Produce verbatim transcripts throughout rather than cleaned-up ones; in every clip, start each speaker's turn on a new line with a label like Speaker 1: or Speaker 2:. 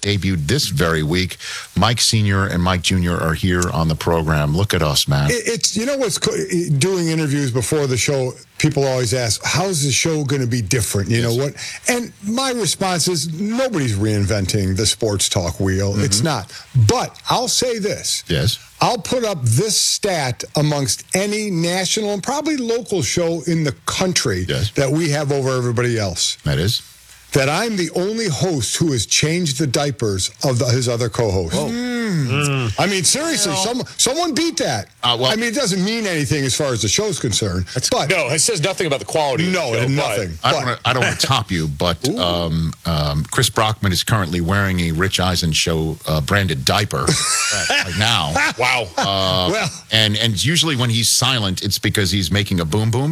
Speaker 1: debuted this very week. Mike Senior and Mike Junior are here on the program. Look at us, man.
Speaker 2: It, it's, you know what's, co- doing interviews before the show, people always ask, how's the show going to be different? You
Speaker 1: Yes.
Speaker 2: know what? And my response is, nobody's reinventing the sports talk wheel. Mm-hmm. It's not. But I'll say this.
Speaker 1: Yes.
Speaker 2: I'll put up this stat amongst any national and probably local show in the country
Speaker 1: Yes.
Speaker 2: that we have over everybody else.
Speaker 1: That is.
Speaker 2: That I'm the only host who has changed the diapers of the, his other co-hosts. Mm. I mean, seriously,
Speaker 1: Well,
Speaker 2: some, someone beat that.
Speaker 1: Uh, well,
Speaker 2: I mean, it doesn't mean anything as far as the show's concerned. But
Speaker 3: No, it says nothing about the quality.
Speaker 2: no,
Speaker 3: of the show,
Speaker 2: nothing.
Speaker 1: I don't,
Speaker 2: But-
Speaker 1: wanna, I don't want to top you, but um, um, Chris Brockman is currently wearing a Rich Eisen show uh, branded diaper right now.
Speaker 3: But, wow.
Speaker 1: Uh,
Speaker 2: Well-
Speaker 1: and and usually when he's silent, it's because he's making a boom boom.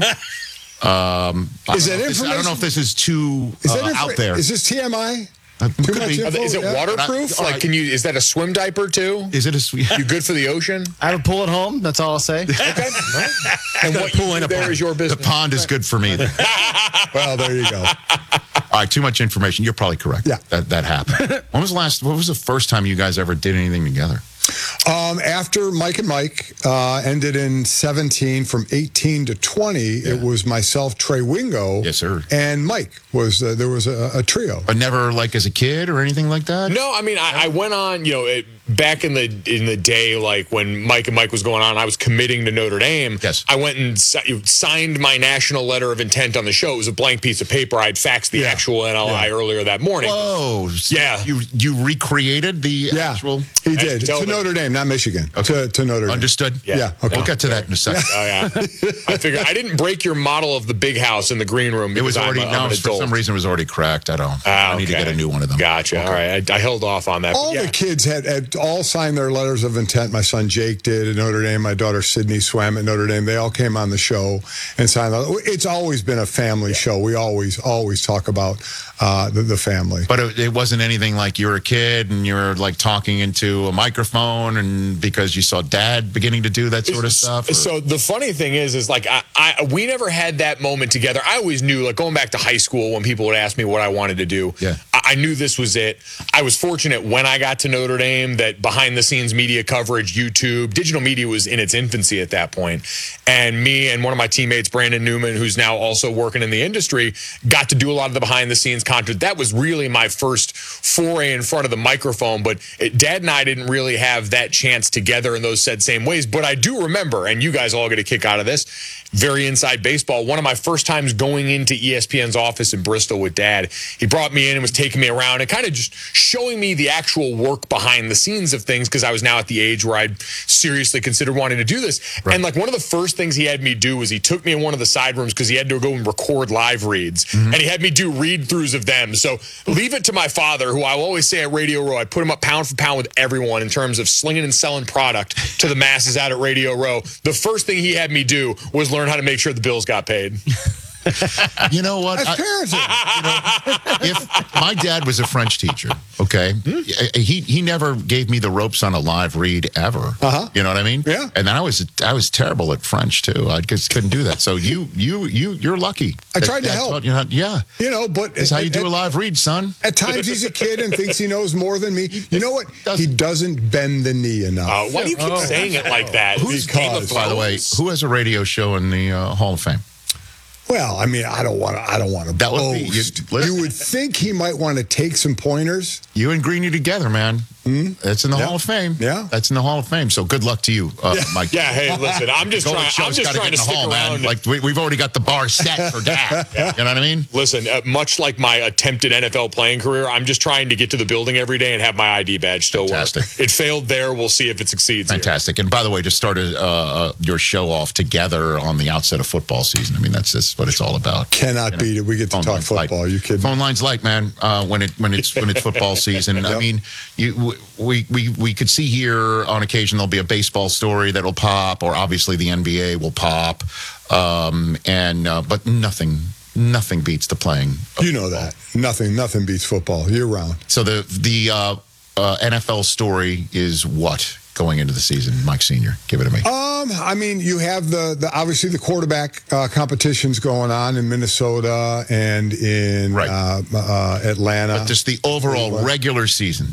Speaker 1: Um, I
Speaker 2: Is
Speaker 1: don't
Speaker 2: that
Speaker 1: know if this- I don't know
Speaker 2: information-
Speaker 1: if this is too
Speaker 2: Is
Speaker 1: uh,
Speaker 2: that infor-
Speaker 1: out there.
Speaker 2: Is this T M I?
Speaker 1: Uh,
Speaker 2: Too
Speaker 1: could
Speaker 2: much
Speaker 1: be.
Speaker 2: info?
Speaker 3: Is it
Speaker 2: Yeah.
Speaker 3: waterproof?
Speaker 1: All
Speaker 3: Like,
Speaker 1: right.
Speaker 3: can you? Is that a swim diaper too?
Speaker 1: Is it a sweet?
Speaker 3: You good for the ocean?
Speaker 4: I have a pool at home. That's all I'll say.
Speaker 3: Okay. And what you do there is your
Speaker 1: The
Speaker 3: business.
Speaker 1: pond is good for me.
Speaker 2: Well, there you go.
Speaker 1: All right, too much information. You're probably correct.
Speaker 2: Yeah.
Speaker 1: that that happened. When was the last? What was the first time you guys ever did anything together?
Speaker 2: Um, after Mike and Mike uh, ended in seventeen, from eighteen to twenty,
Speaker 1: Yeah.
Speaker 2: it was myself, Trey Wingo.
Speaker 1: Yes, sir.
Speaker 2: And Mike was, uh, there was a, a trio.
Speaker 1: But never like as a kid or anything like that.
Speaker 3: No, I mean, I, I went on, you know, it, back in the in the day, like when Mike and Mike was going on, I was committing to Notre Dame.
Speaker 1: Yes.
Speaker 3: I went and si- signed my national letter of intent on the show. It was a blank piece of paper. I'd faxed the
Speaker 2: Yeah.
Speaker 3: actual N L I earlier that morning.
Speaker 1: Whoa. So
Speaker 3: Yeah.
Speaker 1: You you recreated the
Speaker 2: Yeah,
Speaker 1: actual.
Speaker 2: he did.
Speaker 3: tell
Speaker 2: To
Speaker 3: me.
Speaker 2: Notre Dame, not Michigan. To, to Notre Dame.
Speaker 1: Understood.
Speaker 3: Yeah.
Speaker 2: Yeah, okay.
Speaker 1: We'll get to that in a second.
Speaker 3: Oh, yeah. I figured I didn't break your model of the big house in the green room.
Speaker 1: It was
Speaker 3: because
Speaker 1: already
Speaker 3: I'm, a-
Speaker 1: no,
Speaker 3: I'm an
Speaker 1: for
Speaker 3: adult.
Speaker 1: some reason it was already cracked. I don't.
Speaker 3: Ah,
Speaker 1: I need to
Speaker 3: okay.
Speaker 1: get a new one of them.
Speaker 3: Gotcha.
Speaker 1: Okay.
Speaker 3: All right. I, I held off on that.
Speaker 2: All
Speaker 3: but yeah.
Speaker 2: the kids had, had all signed their letters of intent. My son Jake did at Notre Dame. My daughter Sydney swam at Notre Dame. They all came on the show and signed. It's always been a family show. We always, always talk about uh, the, the family.
Speaker 1: But it, it wasn't anything like you were a kid and you were like talking into a microphone and because you saw dad beginning to do that sort of stuff. or-
Speaker 3: So the funny thing is, is like I, I, we never had that moment together. I always knew, like going back to high school, when people would ask me what I wanted to do,
Speaker 1: Yeah.
Speaker 3: I, I knew this was it. I was fortunate when I got to Notre Dame that behind the scenes media coverage, YouTube, digital media was in its infancy at that point. And me and one of my teammates, Brandon Newman, who's now also working in the industry, got to do a lot of the behind the scenes content. That was really my first foray in front of the microphone. But it, Dad and I didn't really have that chance together in those said same ways. But I do remember, and you guys all get a kick out of this, very inside baseball. One of my first times going into E S P N's office in Bristol with Dad, he brought me in and was taking me around and kind of just showing me the actual work behind the scenes of things, because I was now at the age where I'd seriously considered wanting to do this.
Speaker 1: Right.
Speaker 3: And like one of the first things he had me do was he took me in one of the side rooms because he had to go and record live reads.
Speaker 1: Mm-hmm.
Speaker 3: And he had me do read-throughs of them. So leave it to my father, who I will always say at Radio Row, I put him up pound for pound with everyone in terms of slinging and selling product to the masses out at Radio Row. The first thing he had me do was learn how to make sure the bills got paid.
Speaker 1: You know what?
Speaker 2: That's
Speaker 1: I-
Speaker 2: parenting.
Speaker 1: if my dad was a French teacher, okay, he he never gave me the ropes on a live read ever.
Speaker 2: Uh-huh.
Speaker 1: You know what I mean?
Speaker 2: Yeah.
Speaker 1: And then I was I was terrible at French too. I just couldn't do that. So you you you you're lucky.
Speaker 2: I
Speaker 1: that
Speaker 2: tried to
Speaker 1: Dad
Speaker 2: help.
Speaker 1: taught you how- yeah.
Speaker 2: You know, but
Speaker 1: That's how you
Speaker 2: at,
Speaker 1: do a
Speaker 2: at,
Speaker 1: live read, son.
Speaker 2: at times he's a kid and thinks he knows more than me. You know what? He doesn't bend the knee enough.
Speaker 3: Uh, why do you keep saying it like that?
Speaker 2: Who's
Speaker 3: Game of
Speaker 2: because-
Speaker 1: By the way,
Speaker 3: Thrones?
Speaker 1: who has a radio show in the uh, Hall of Fame?
Speaker 2: Well, I mean, I don't want to. I don't want to
Speaker 1: That would be-
Speaker 2: boast.
Speaker 1: you- listen.
Speaker 2: You would think he might want to take some pointers.
Speaker 1: You and Greeny together, man. That's in the
Speaker 2: Yeah.
Speaker 1: Hall of Fame.
Speaker 2: Yeah.
Speaker 1: That's in the Hall of Fame. So good luck to you, uh, Mike.
Speaker 3: Yeah, hey, listen, I'm just
Speaker 1: Golden
Speaker 3: trying. I'm
Speaker 1: Show's
Speaker 3: just
Speaker 1: gotta
Speaker 3: trying
Speaker 1: get
Speaker 3: to
Speaker 1: in the
Speaker 3: stick
Speaker 1: hall,
Speaker 3: around.
Speaker 1: man. Like we, we've already got the bar set for Dad. You know what I mean?
Speaker 3: Listen, uh, much like my attempted N F L playing career, I'm just trying to get to the building every day and have my I D badge still
Speaker 1: Fantastic.
Speaker 3: work. It failed there. We'll see if it succeeds here.
Speaker 1: Fantastic. And by the way, just started uh, uh, your show off together on the outset of football season. I mean, that's just what it's all about.
Speaker 2: Cannot
Speaker 1: You know,
Speaker 2: beat it. We get to
Speaker 1: phone
Speaker 2: talk
Speaker 1: lines light.
Speaker 2: football. You kidding?
Speaker 1: Phone lines light, man. Uh, when it when it's when it's football season. I
Speaker 2: Yep.
Speaker 1: mean, you we we we could see here on occasion there'll be a baseball story that'll pop, or obviously the N B A will pop, um, and uh, but nothing nothing beats the playing. of
Speaker 2: You know
Speaker 1: football.
Speaker 2: that. Nothing. Nothing beats football year round.
Speaker 1: So the the uh, uh, N F L story is what going into the season, Mike Senior? Give it to me.
Speaker 2: Um, I mean, you have the, the obviously the quarterback uh, competitions going on in Minnesota and in
Speaker 1: Right.
Speaker 2: uh, uh, Atlanta.
Speaker 1: But just the overall regular season.